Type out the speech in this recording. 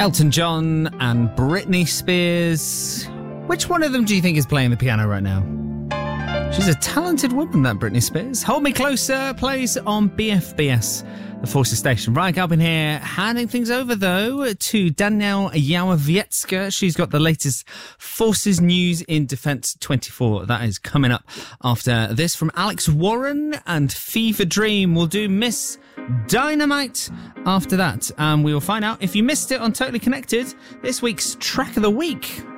Elton John and Britney Spears. Which one of them do you think is playing the piano right now? She's a talented woman, that Britney Spears. Hold Me Closer plays on BFBS, the Forces Station. Ryan Galpin here, handing things over, though, to Danielle Yałowiecka. She's got the latest Forces news in Defence 24. That is coming up after this from Alex Warren and Fever Dream. We'll do Miss Dynamite after that. And we will find out if you missed it on Totally Connected, this week's Track of the Week.